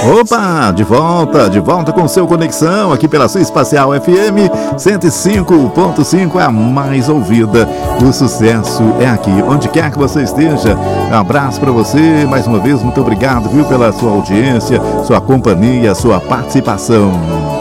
Opa, de volta com seu Conexão, aqui pela sua Espacial FM 105.5, é a mais ouvida. O sucesso é aqui, onde quer que você esteja. Um abraço para você, mais uma vez, muito obrigado, viu, pela sua audiência, sua companhia, sua participação.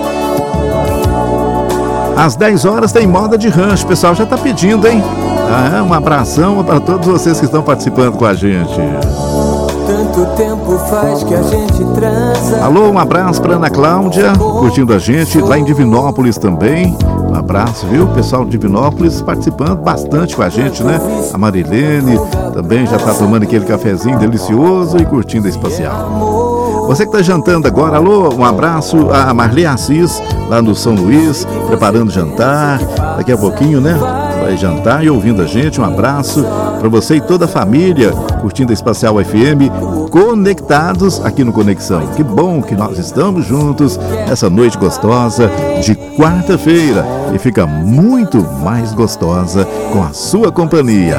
Às 10 horas tem moda de rancho, o pessoal já tá pedindo, hein? Um abração para todos vocês que estão participando com a gente. Tanto tempo faz que a gente transa. Alô, um abraço para Ana Cláudia, curtindo a gente, lá em Divinópolis também. Um abraço, viu? Pessoal de Divinópolis participando bastante com a gente, né? A Marilene também já tá tomando aquele cafezinho delicioso e curtindo a Espacial. Você que tá jantando agora, alô, um abraço a Marli Assis, lá no São Luís, preparando jantar. Daqui a pouquinho, né? Vai jantar e ouvindo a gente. Um abraço para você e toda a família curtindo a Espacial FM, conectados aqui no Conexão. Que bom que nós estamos juntos essa noite gostosa de quarta-feira e fica muito mais gostosa com a sua companhia.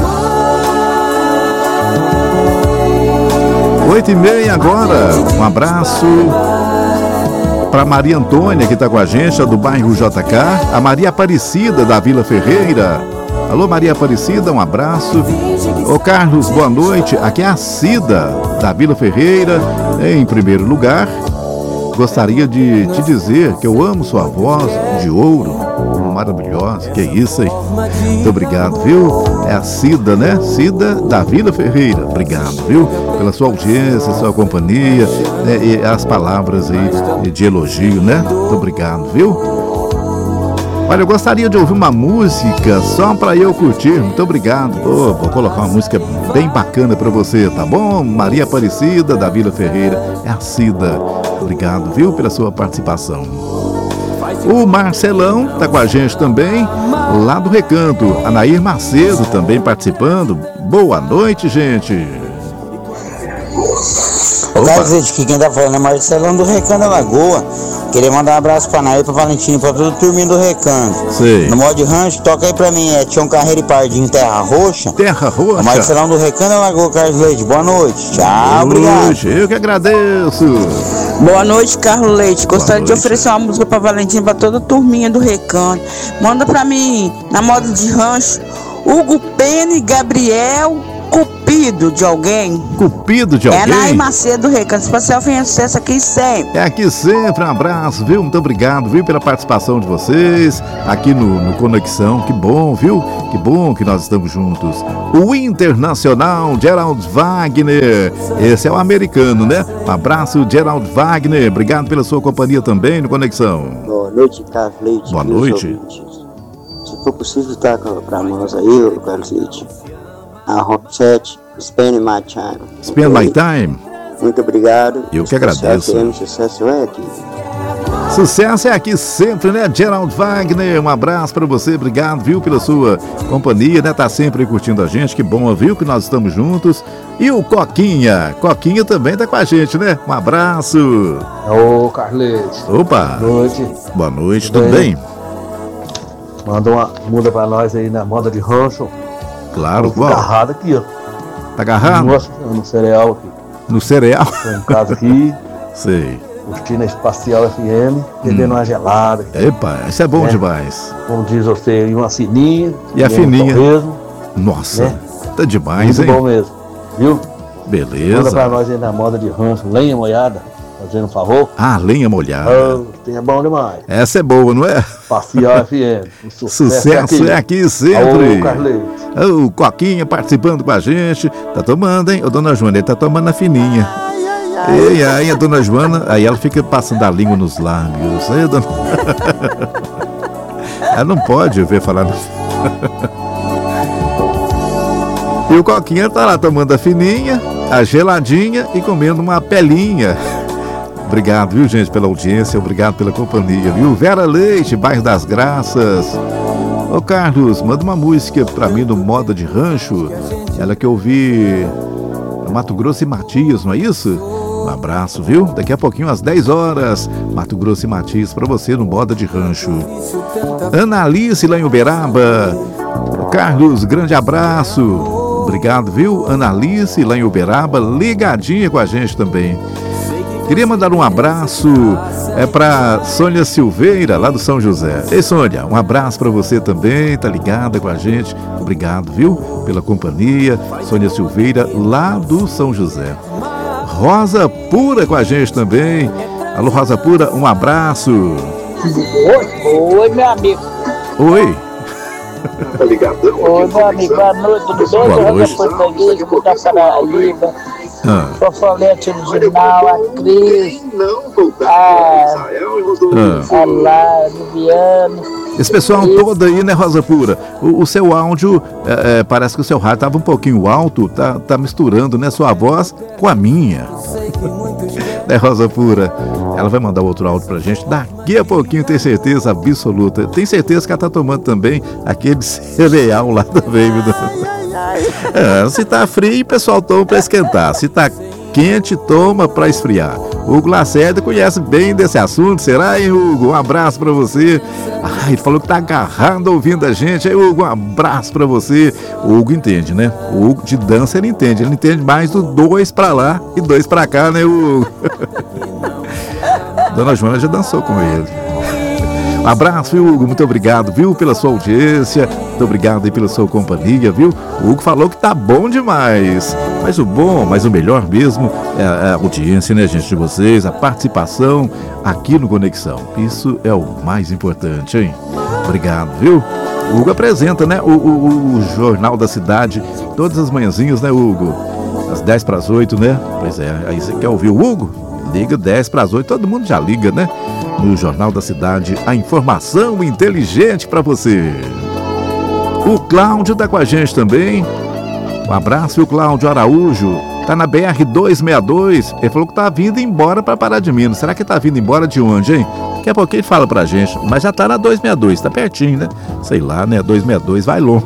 8h30 agora. Um abraço para Maria Antônia, que está com a gente, do bairro JK, a Maria Aparecida, da Vila Ferreira. Alô, Maria Aparecida, um abraço. Ô Carlos, boa noite. Aqui é a Cida, da Vila Ferreira. Em primeiro lugar, gostaria de te dizer que eu amo sua voz de ouro, maravilhosa. Que isso aí. Muito obrigado, viu? É a Cida, né? Cida, da Vila Ferreira. Obrigado, viu? Pela sua audiência, sua companhia, né? E as palavras aí de elogio, né? Muito obrigado, viu? Olha, eu gostaria de ouvir uma música só para eu curtir. Muito obrigado. Vou colocar uma música bem bacana para você, tá bom? Maria Aparecida, da Vila Ferreira. É a Cida. Obrigado, viu, pela sua participação. O Marcelão tá com a gente também, lá do Recanto. A Nair Macedo também participando. Boa noite, gente. Carlos, quem tá falando é Marcelão do Recanto da Lagoa. Queria mandar um abraço pra Nair, pra Valentino, pra todo o turminho do Recanto. Sei. No modo de rancho, toca aí pra mim, Tião Carreiro e Pardinho, Terra Roxa. Terra Roxa. Marcelão do Recanto da Lagoa, Carlos Leite. Boa noite. Tchau, obrigado. Eu que agradeço. Boa noite, Carlos Leite. Gostaria de oferecer uma música pra Valentina, pra toda a turminha do Recanto. Manda pra mim, na moda de rancho, Hugo Pena e Gabriel Cupido de alguém. Cupido de alguém? É Nair Macedo do Recanto. Espacial fez sucesso aqui sempre. É aqui sempre, um abraço, viu? Muito obrigado, viu, pela participação de vocês aqui no Conexão. Que bom, viu? Que bom que nós estamos juntos. O Internacional, Gerald Wagner. Esse é o americano, né? Um abraço, Gerald Wagner. Obrigado pela sua companhia também no Conexão. Boa noite, Carlos Leite. Boa noite. Se for possível, tá pra nós aí, Carlos Leite. A Rockset, Spend My Time. Spend My Time. Muito obrigado. Eu que agradeço. Sucesso é aqui. Sucesso é aqui sempre, né, Gerald Wagner? Um abraço para você, obrigado, viu, pela sua companhia, né? Tá sempre curtindo a gente, que bom, viu, que nós estamos juntos. E o Coquinha também tá com a gente, né? Um abraço. Ô, Carlete. Opa. Boa noite. Boa noite, tudo bem? Manda uma muda pra nós aí na moda de rancho. Claro, qual? Tá agarrado aqui, ó. Tá agarrado? Nossa, no cereal aqui. No cereal? Tô em casa aqui. Sei. Curtindo a Espacial FM, bebendo uma gelada. Epa, isso é bom demais. Como diz você, uma fininha. E a fininha. Mesmo, nossa, né? Tá demais, muito hein? bom mesmo, viu? Beleza. Manda pra nós aí na moda de rancho, lenha molhada, fazendo um favor. Lenha molhada. É bom demais. Essa é boa, não é? Espacial FM. Sucesso é aqui sempre. Ô, Carlete. O Coquinha participando com a gente. Tá tomando, hein? Ô, dona Joana, ele tá tomando a fininha. E aí, a dona Joana, aí ela fica passando a língua nos lábios. Aí, dona... ela não pode ver falar. E o Coquinha tá lá tomando a fininha, a geladinha e comendo uma pelinha. Obrigado, viu, gente, pela audiência, obrigado pela companhia, viu? Vera Leite, bairro das Graças. Ô, Carlos, manda uma música pra mim no Moda de Rancho. Ela que eu ouvi no Mato Grosso e Matias, não é isso? Um abraço, viu? Daqui a pouquinho, às 10 horas, Mato Grosso e Matias, pra você no Moda de Rancho. Ana Alice, lá em Uberaba. Carlos, grande abraço. Obrigado, viu? Ana Alice, lá em Uberaba, ligadinha com a gente também. Queria mandar um abraço para Sônia Silveira, lá do São José. Ei, Sônia, um abraço para você também, tá ligada com a gente. Obrigado, viu, pela companhia. Sônia Silveira, lá do São José. Rosa Pura com a gente também. Alô, Rosa Pura, um abraço. Oi, meu amigo. Oi. Tá ligadão? Oi, meu amigo, boa noite, tudo bem? Boa noite. Português, da Paraíba, Fofolete original, a Cris, a Lara, a Viviane. Esse pessoal todo aí, né, Rosa Pura? O seu áudio, parece que o seu rádio estava um pouquinho alto, tá misturando, né, sua voz com a minha. Né, Rosa Pura? Ela vai mandar outro áudio pra gente daqui a pouquinho, tem certeza absoluta. Tem certeza que ela tá tomando também aquele cereal lá também, viu? Se tá frio, o pessoal toma pra esquentar. Se tá quente, toma pra esfriar. Hugo Lacerda conhece bem desse assunto, será, hein, Hugo? Um abraço pra você. Ele falou que tá agarrado ouvindo a gente. Aí, Hugo, um abraço pra você. O Hugo entende, né? O Hugo de dança ele entende mais do 2 pra lá e 2 pra cá, né, Hugo? Dona Joana já dançou com ele. Um abraço, viu, Hugo? Muito obrigado, viu, pela sua audiência. Muito obrigado aí pela sua companhia, viu? O Hugo falou que tá bom demais. Mas o melhor mesmo é a audiência, né, gente, de vocês, a participação aqui no Conexão. Isso é o mais importante, hein? Obrigado, viu? O Hugo apresenta, né, o Jornal da Cidade todas as manhãzinhas, né, Hugo? Às 7:50, né? Pois é, aí você quer ouvir o Hugo? Liga 7:50, todo mundo já liga, né? No Jornal da Cidade, a informação inteligente para você. O Cláudio tá com a gente também. Um abraço, o Cláudio Araújo. Tá na BR-262. Ele falou que tá vindo embora para Pará de Minas. Será que tá vindo embora de onde, hein? Daqui a pouquinho ele fala pra gente. Mas já tá na 262, tá pertinho, né? Sei lá, né? 262 vai longe.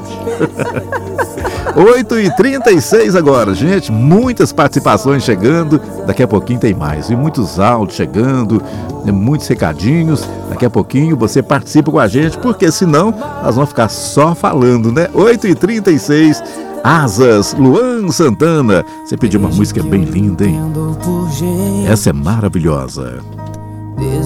8h36 agora, gente. Muitas participações chegando. Daqui a pouquinho tem mais. E muitos áudios chegando, muitos recadinhos. Daqui a pouquinho você participa com a gente, porque senão nós vamos ficar só falando, né? 8h36. Asas, Luan Santana. Você pediu uma música bem linda, hein? Essa é maravilhosa.